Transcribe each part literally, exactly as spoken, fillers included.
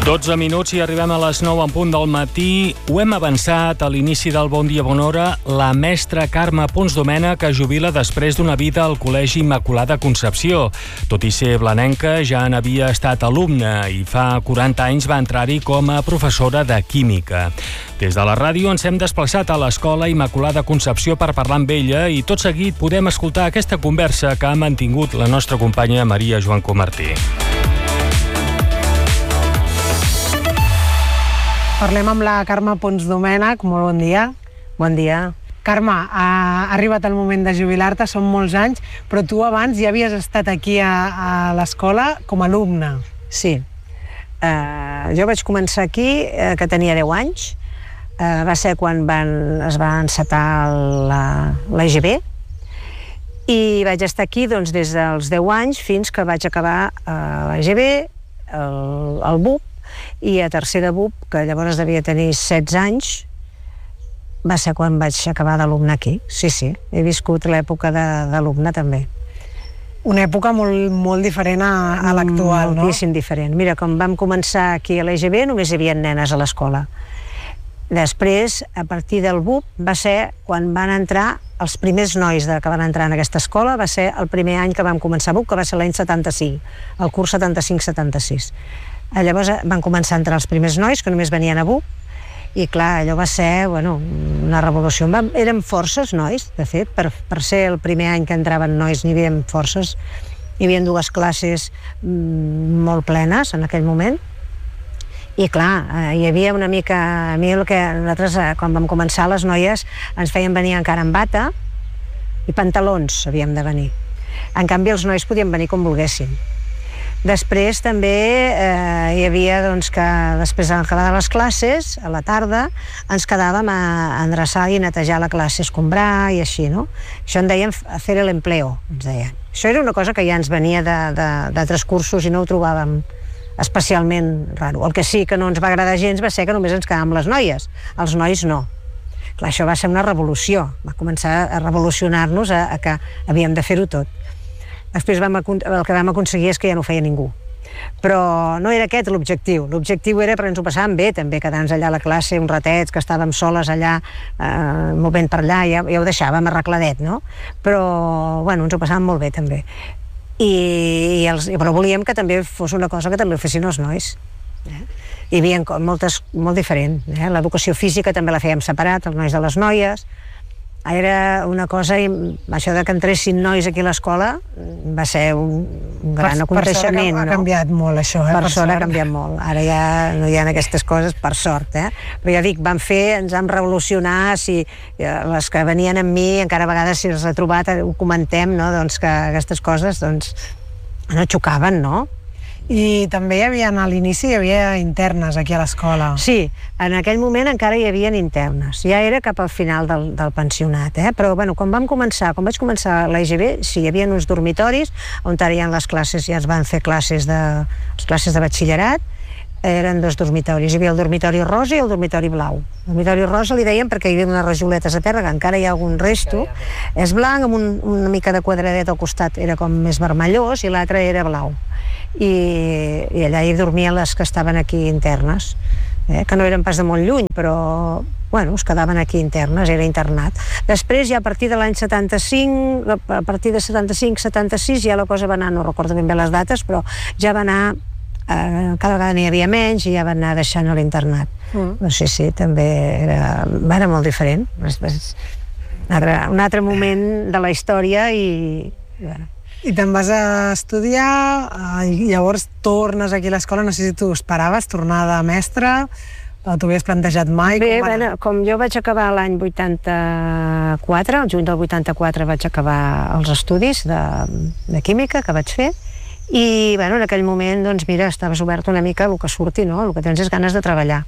dotze minuts i arribem a les nou en punt del matí. Ho hem avançat a l'inici del Bon Dia Bona Hora. La mestra Carme Pons Domènech es jubila després d'una vida al Col·legi Immaculada Concepció. Tot i ser blanenca, ja n'havia estat alumna i fa quaranta anys va entrar-hi com a professora de química. Des de la ràdio ens hem desplaçat a l'Escola Immaculada Concepció per parlar amb ella i tot seguit podem escoltar aquesta conversa que ha mantingut la nostra companya Maria Joan Comartí. Parlem amb la Carme Pons Domènech. Molt bon dia. Bon dia. Carme, ha arribat el moment de jubilar-te, són molts anys, però tu abans ja havies estat aquí a, a l'escola com a alumna. Sí. Uh, jo vaig començar aquí, uh, que tenia deu anys. Uh, va ser quan van, es va encetar l'E Ge Be i vaig estar aquí doncs, des dels deu anys fins que vaig acabar uh, l'E Ge Be, el, el B U P, i a tercera B U P, que llavors devia tenir setze anys, va ser quan vaig acabar d'alumne aquí. Sí, sí, he viscut l'època d'alumne també. Una època molt, molt diferent a, a l'actual, no? Moltíssim diferent. Mira, quan vam començar aquí a l'E Ge Be només hi havia nenes a l'escola. Després, a partir del B U P, va ser quan van entrar els primers nois de, que van entrar en aquesta escola, va ser el primer any que vam començar B U P, que va ser l'any setanta-cinc, el curs setanta-cinc setanta-sis. Llavors van començar a entrar els primers nois, que només venien a B U P, i clar, allò va ser, bueno, una revolució. Vam, érem forces nois, de fet, per, per ser el primer any que entraven nois n'hi havia forces. Hi havia dues classes mm, molt plenes en aquell moment, i clar, hi havia una mica... A mi el que nosaltres, quan vam començar, les noies ens feien venir encara amb bata i pantalons havíem de venir. En canvi, els nois podien venir com volguessin. Després també eh, hi havia doncs, que després d'acabar les classes, a la tarda, ens quedàvem a endreçar i netejar la classe, escombrar i així, no? Això en dèiem hacer el empleo, ens deien. Això era una cosa que ja ens venia d'altres cursos i no ho trobàvem especialment raro. El que sí que no ens va agradar gens va ser que només ens quedàvem les noies, els nois no. Clar, això va ser una revolució, va començar a revolucionar-nos a, a que havíem de fer-ho tot. Després vam, el que vam aconseguir és que ja no ho feia ningú. Però no era aquest l'objectiu. L'objectiu era perquè ens ho passàvem bé, també, quedar-nos allà a la classe, uns ratets, que estàvem soles allà, eh, movent per allà, ja, ja ho deixàvem arregladet, no? Però, bueno, ens ho passàvem molt bé, també. I, i els, però volíem que també fos una cosa que també ho fessin els nois. Eh? Hi havia moltes, molt diferent. Eh? L'educació física també la fèiem separat, els nois de les noies. Era una cosa, això de que entressin nois aquí a l'escola va ser un, un gran aconteixement. Per sort ha canviat molt això, eh? Per sort ha canviat molt. Ara ja no hi ha aquestes coses, per sort, eh? Però ja dic, vam fer, ens vam revolucionar, si les que venien amb mi, encara a vegades si els he trobat, ho comentem, no? Doncs que aquestes coses, doncs, no xocaven, no? I també hi havia, a l'inici, hi havia internes aquí a l'escola. Sí, en aquell moment encara hi havia internes. Ja era cap al final del, del pensionat, eh? Però, bueno, quan vam començar, quan vaig començar l'E Ge Be, sí, hi havia uns dormitoris on ara hi ha les classes, ja es van fer classes de, les classes de batxillerat, eren dos dormitoris. Hi havia el dormitori rosa i el dormitori blau. El dormitori rosa li deien perquè hi havia unes rajoletes a terra, que encara hi ha algun resto. És blanc, amb un, una mica de quadradet al costat, era com més vermellós, i l'altre era blau. I, i allà hi dormien les que estaven aquí internes, eh? Que no eren pas de molt lluny, però bueno, es quedaven aquí internes, era internat. Després, ja a partir de l'any setanta-cinc, a partir de setanta-cinc setanta-sis, ja la cosa va anar, no recordo ben bé les dates, però ja va anar, eh, cada vegada n'hi havia menys i ja van anar deixant a l'internat. Mm. No sé, sí, també era, era molt diferent. Un altre, un altre moment de la història i... Bueno. I te'n vas a estudiar, i llavors tornes aquí a l'escola, no sé si tu esperaves tornar de mestra, t'ho havies plantejat mai? Bé, com, bueno, com jo vaig acabar l'any vuitanta-quatre, el juny del vuitanta-quatre vaig acabar els estudis de, de química que vaig fer, i bueno, en aquell moment, doncs mira, estaves obert una mica el que surti, no? El que tens és ganes de treballar.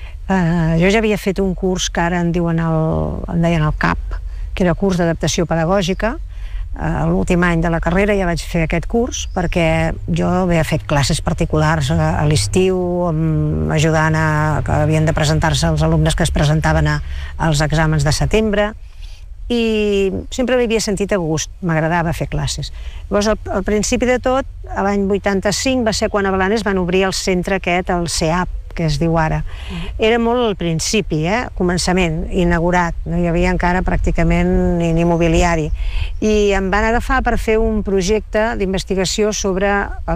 Uh, jo ja havia fet un curs que ara en diuen el, en deien el C A P, que era curs d'adaptació pedagògica. A l'últim any de la carrera ja vaig fer aquest curs perquè jo havia fet classes particulars a l'estiu, ajudant a que havien de presentar-se els alumnes que es presentaven a, als exàmens de setembre, i sempre m'havia sentit a gust, m'agradava fer classes. Llavors, al, al principi de tot, a l'any vuitanta-cinc, va ser quan a Blanes van obrir el centre aquest, el C E A P, que es diu ara. Era molt al principi, eh? Començament, inaugurat, no hi havia encara pràcticament ni, ni mobiliari. I em van agafar per fer un projecte d'investigació sobre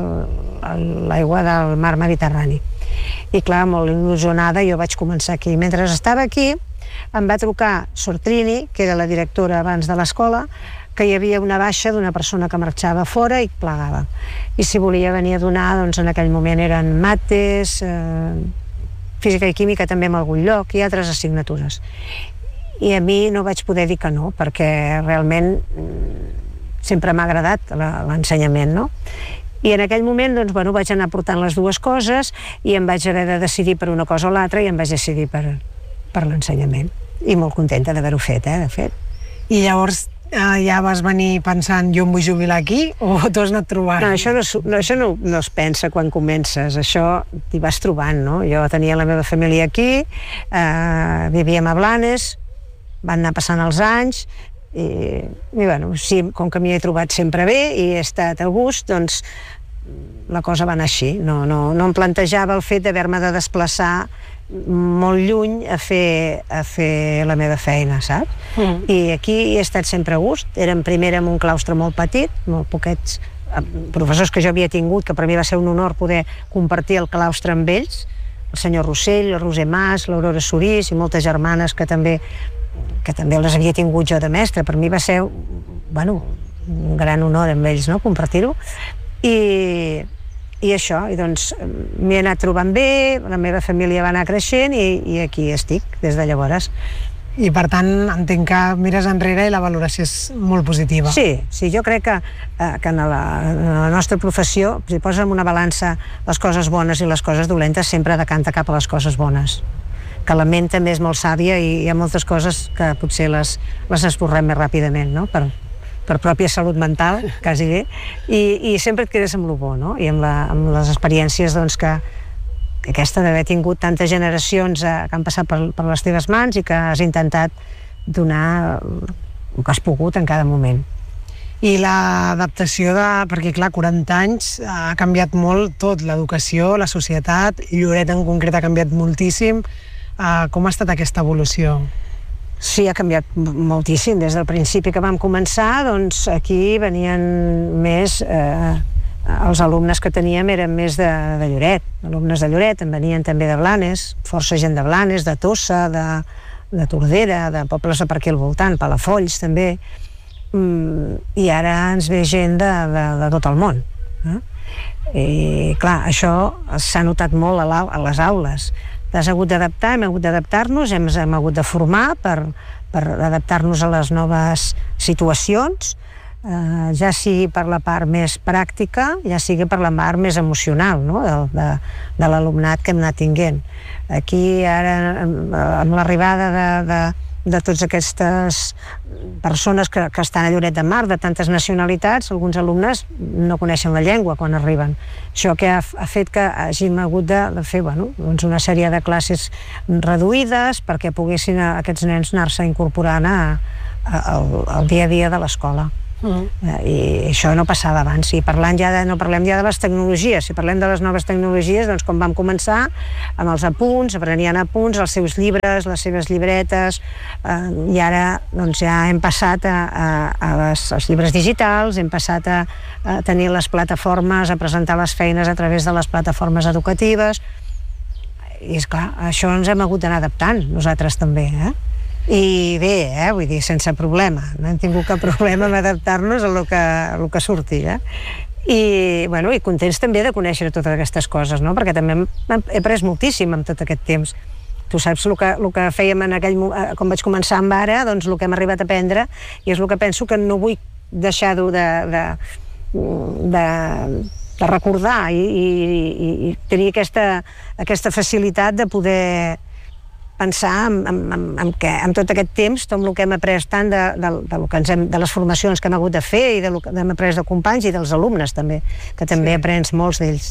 l'aigua del mar Mediterrani. I clar, molt il·lusionada, jo vaig començar aquí. Mentre estava aquí, em va trucar Sortrini, que era la directora abans de l'escola, que hi havia una baixa d'una persona que marxava fora i plegava. I si volia venir a donar, doncs en aquell moment eren mates, eh, física i química també en algun lloc, i altres assignatures. I a mi no vaig poder dir que no, perquè realment sempre m'ha agradat l'ensenyament, no? I en aquell moment, doncs, bueno, vaig anar portant les dues coses i em vaig haver de decidir per una cosa o l'altra i em vaig decidir per, per l'ensenyament. I molt contenta d'haver-ho fet, eh, de fet. I llavors eh, ja vas venir pensant jo em vull jubilar aquí o t'ho has anat trobant? No, això, no, no, això no, no es pensa quan comences, això t'hi vas trobant, no? Jo tenia la meva família aquí, eh, vivíem a Blanes, van anar passant els anys, i, i bueno, sí, com que m'hi he trobat sempre bé i he estat a gust, doncs la cosa va anar així. No, no, no em plantejava el fet d'haver-me de desplaçar molt lluny a fer, a fer la meva feina, saps? Mm. I aquí he estat sempre a gust. Érem primera en un claustre molt petit, molt poquets professors que jo havia tingut, que per mi va ser un honor poder compartir el claustre amb ells, el senyor Rossell, el Roser Mas, l'Aurora Sorís i moltes germanes que també que també les havia tingut jo de mestre. Per mi va ser, bueno, un gran honor amb ells, no?, compartir-ho. I, i això, i doncs m'hi he anat trobant bé, la meva família va anar creixent i, i aquí estic des de llavors. I per tant entenc que mires enrere i la valoració és molt positiva. Sí, sí, jo crec que, eh, que en, la, en la nostra professió, si poses en una balança les coses bones i les coses dolentes, sempre decanta cap a les coses bones. Que la ment també és molt sàvia i hi ha moltes coses que potser les, les esborrem més ràpidament, no?, per, per pròpia salut mental, quasi bé, i, i sempre et quedes amb el bo, no?, i amb, la, amb les experiències, doncs, que, que aquesta d'haver tingut tantes generacions eh, que han passat per, per les teves mans i que has intentat donar el que has pogut en cada moment. I l'adaptació de... perquè clar, quaranta anys ha canviat molt tot, l'educació, la societat, Lloret en concret ha canviat moltíssim. Uh, com ha estat aquesta evolució? Sí, ha canviat moltíssim. Des del principi que vam començar, doncs aquí venien més... Eh, els alumnes que teníem eren més de, de Lloret, alumnes de Lloret, en venien també de Blanes, força gent de Blanes, de Tossa, de, de Tordera, de pobles de per aquí al voltant, Palafolls també, mm, i ara ens ve gent de, de, de tot el món. Eh? I clar, això s'ha notat molt a, la, a les aules. T'has hagut d'adaptar, hem hagut d'adaptar-nos, hem, hem hagut de formar per, per adaptar-nos a les noves situacions, eh, ja sigui per la part més pràctica, ja sigui per la part més emocional, no?, de, de, de l'alumnat que hem anat tinguent. Aquí ara, amb l'arribada de, de, de totes aquestes persones que, que estan a Lloret de Mar, de tantes nacionalitats, alguns alumnes no coneixen la llengua quan arriben. Això que ha, ha fet que hàgim hagut de, de fer, bueno, doncs una sèrie de classes reduïdes perquè poguessin a, aquests nens anar-se incorporant a, a, al, al dia a dia de l'escola. Mm. I això no passava abans. I parlant ja de, no parlem ja de les tecnologies, si parlem de les noves tecnologies, doncs com vam començar amb els apunts, aprenien apunts, els seus llibres, les seves llibretes, eh, i ara doncs ja hem passat a, a, a les, als llibres digitals, hem passat a, a tenir les plataformes, a presentar les feines a través de les plataformes educatives, i esclar, això ens hem hagut d'anar adaptant nosaltres també, eh? I bé, eh, vull dir, sense problema, no hem tingut cap problema en adaptar-nos a lo que, a lo que surti, eh? I, bueno, i contents també de conèixer totes aquestes coses, no?, perquè també hem, he après moltíssim en tot aquest temps. Tu saps el que, el que fèiem en aquell moment, com vaig començar amb ara, doncs el que hem arribat a aprendre, i és el que penso que no vull deixar-ho de, de, de, de recordar i, i, i tenir aquesta, aquesta facilitat de poder pensar en, en, en, en, que, en tot aquest temps, tot el que hem après tant de, de, de, lo que ens hem, de les formacions que hem hagut de fer i de lo que hem après de companys i dels alumnes també, que també sí. Aprens molts d'ells.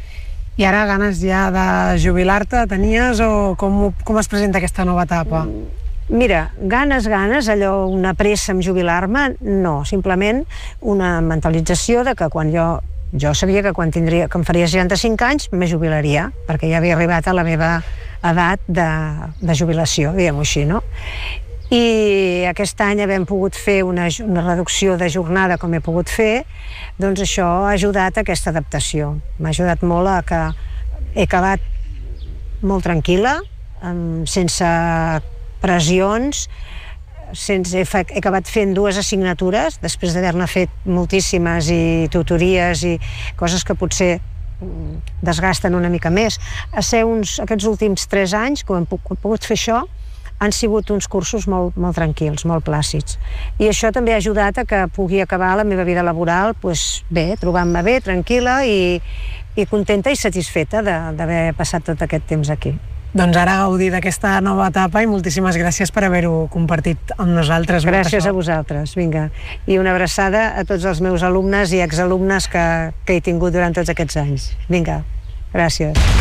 I ara ganes ja de jubilar-te tenies o com, com es presenta aquesta nova etapa? Mira, ganes, ganes, allò, una pressa en jubilar-me, no, simplement una mentalització de que quan jo, jo sabia que quan tindria, que em faria seixanta-cinc anys me jubilaria, perquè ja havia arribat a la meva edat de, de jubilació, diguem-ho així, no? I aquest any havent pogut fer una, una reducció de jornada com he pogut fer, doncs això ha ajudat a aquesta adaptació. M'ha ajudat molt a que he acabat molt tranquil·la, sense pressions, sense, he, fa, he acabat fent dues assignatures després d'haver-ne fet moltíssimes i tutories i coses que potser desgasten una mica més. A ser uns, aquests últims tres anys, que hem pogut fer això, han sigut uns cursos molt, molt tranquils, molt plàcids. I això també ha ajudat a que pugui acabar la meva vida laboral pues, bé, trobant-me bé, tranquil·la i, i contenta i satisfeta d'haver passat tot aquest temps aquí. Doncs ara gaudir d'aquesta nova etapa i moltíssimes gràcies per haver-ho compartit amb nosaltres. Gràcies a vosaltres, vinga. I una abraçada a tots els meus alumnes i exalumnes que, que he tingut durant tots aquests anys. Vinga, gràcies.